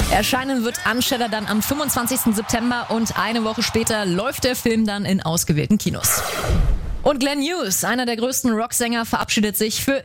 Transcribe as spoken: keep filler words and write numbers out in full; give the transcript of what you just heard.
Erscheinen wird Unshedder dann am fünfundzwanzigsten September und eine Woche später läuft der Film dann in ausgewählten Kinos. Und Glenn Hughes, einer der größten Rocksänger, verabschiedet sich für